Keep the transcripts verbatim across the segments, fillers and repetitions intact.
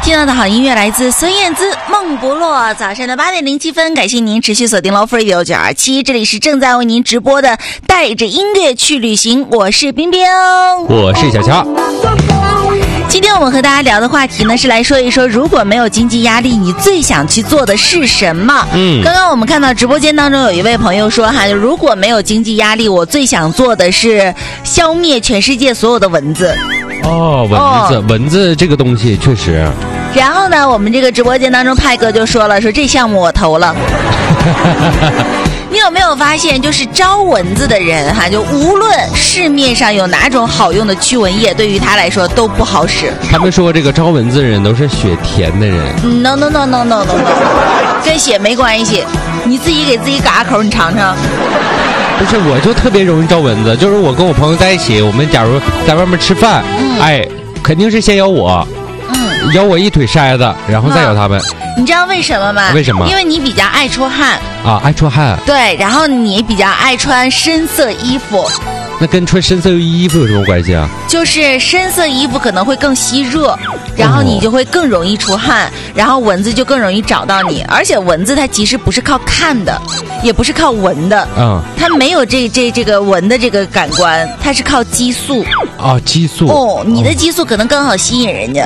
听到的好音乐来自孙燕姿《梦不落》。早上的八点零七分，感谢您持续锁定 Love Radio 九二七，这里是正在为您直播的带着音乐去旅行，我是冰冰， 我是小乔。 今天我们和大家聊的话题呢，是来说一说如果没有经济压力，你最想去做的是什么？嗯，刚刚我们看到直播间当中有一位朋友说哈，如果没有经济压力，我最想做的是消灭全世界所有的蚊子。 哦，蚊子，哦、蚊子这个东西确实。 然后呢，我们这个直播间当中派哥就说了，说这项目我投了。你有没有发现，就是招蚊子的人哈，就无论市面上有哪种好用的驱蚊液，对于他来说都不好使。 他们说这个招蚊子的人都是血甜的人。 No no no no no no no， 跟血没关系，你自己给自己嘎口，你尝尝。 不是，我就特别容易招蚊子，就是我跟我朋友在一起，我们假如在外面吃饭，嗯、哎，肯定是先咬我。嗯，咬我一腿筛子，然后再咬他们。 你知道为什么吗？ 为什么？ 因为你比较爱出汗啊，爱出汗。 对，然后你比较爱穿深色衣服。 那跟穿深色衣服有什么关系啊？ 就是深色衣服可能会更吸热，然后你就会更容易出汗，然后蚊子就更容易找到你。而且蚊子它其实不是靠看的，也不是靠闻的，嗯，它没有这这这个闻的这个感官，它是靠激素。 啊，激素。 哦，你的激素可能更好吸引人家。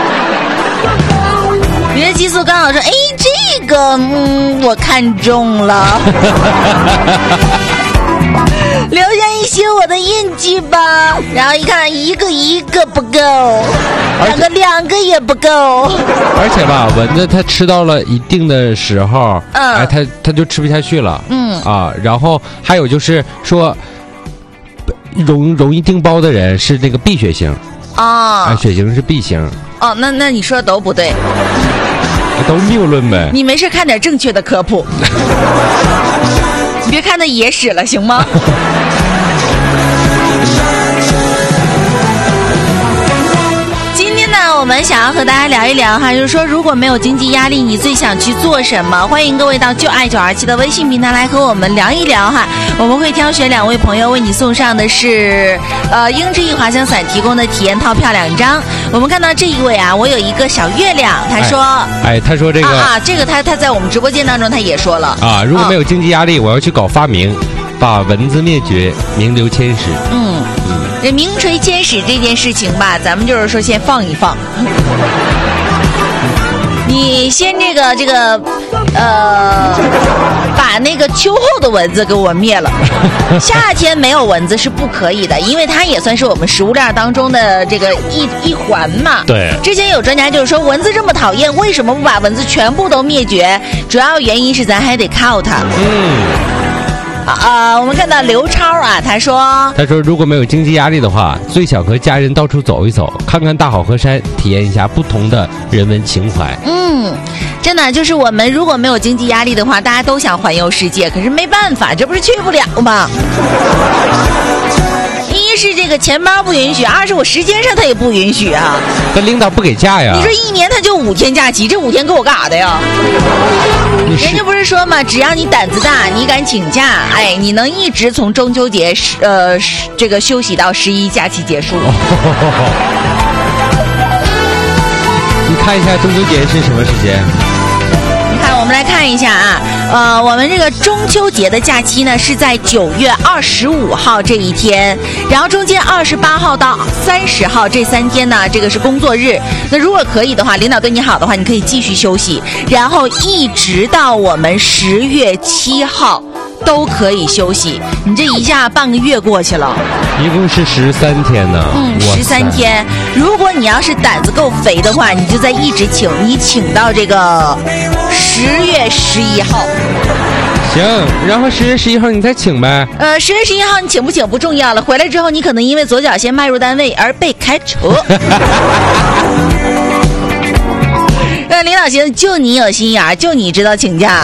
你的激素刚好说，哎，这个，嗯，我看中了。留下一些我的印记吧，然后一看，一个一个不够，两个两个也不够。 而且吧，蚊子它吃到了一定的时候，嗯，哎，它它就吃不下去了，嗯啊，然后还有就是说，容容易叮包的人是那个 B 血型，啊，哎，血型是 B 型。 哦，那那你说的都不对， 都谬论呗。 你没事看点正确的科普。你别看那野史了，行吗？今天呢，我们想要和大家聊一聊哈，就是说如果没有经济压力，你最想去做什么？欢迎各位到就爱九二七的微信平台来和我们聊一聊哈。我们会挑选两位朋友为你送上的是呃英之翼滑翔伞提供的体验套票两张。我们看到这一位啊，我有一个小月亮，他说， 哎，哎他说这个啊，这个他他在我们直播间当中他也说了啊，如果没有经济压力，我要去搞发明，把蚊子灭绝，名留千史。 嗯嗯，这名垂千史这件事情吧，咱们就是说先放一放。你先这个这个，呃，把那个秋后的蚊子给我灭了。夏天没有蚊子是不可以的，因为它也算是我们食物链当中的这个一一环嘛。 对。 之前有专家就是说，蚊子这么讨厌，为什么不把蚊子全部都灭绝？主要原因是咱还得靠它。嗯。啊、呃，我们看到刘超啊，他说， 他说如果没有经济压力的话，最想和家人到处走一走，看看大好河山，体验一下不同的人文情怀。 嗯，真的就是我们如果没有经济压力的话，大家都想环游世界，可是没办法，这不是去不了吗？一是这个钱包不允许，二是我时间上他也不允许啊。 那领导不给假呀？ 你说一年他就五天假期，这五天给我干啥的呀？人家不是说嘛，只要你胆子大，你敢请假，哎，你能一直从中秋节呃这个休息到十一假期结束。 你看一下中秋节是什么时间？ 你看，我们来看一下啊，呃，我们这个中秋节的假期呢是在九月二十五号这一天，然后中间二十八号到三十号这三天呢，这个是工作日。那如果可以的话，领导对你好的话，你可以继续休息，然后一直到我们十月七号都可以休息。你这一下半个月过去了， 一共是十三天呢。 嗯，十三天。如果你要是胆子够肥的话，你就再一直请，你请到这个十月十一号。 行，然后十月十一号你再请呗。 呃，十月十一号你请不请不重要了，回来之后你可能因为左脚先迈入单位而被开除。那领导行，就你有心眼儿，就你知道请假。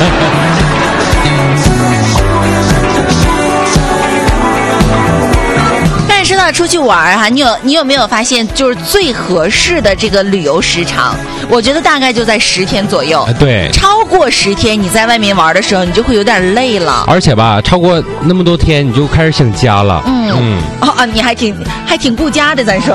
但是呢，出去玩哈，你有你有没有发现，就是最合适的这个旅游时长，我觉得大概就在十天左右。 对， 超过十天，你在外面玩的时候，你就会有点累了。 而且吧，超过那么多天，你就开始想家了。嗯嗯， 哦啊，你还挺还挺顾家的，咱说。